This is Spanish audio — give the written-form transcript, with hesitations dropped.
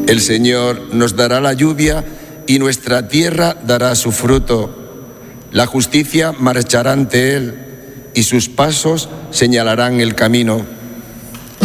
El Señor nos dará la lluvia y nuestra tierra dará su fruto. La justicia marchará ante Él y sus pasos señalarán el camino.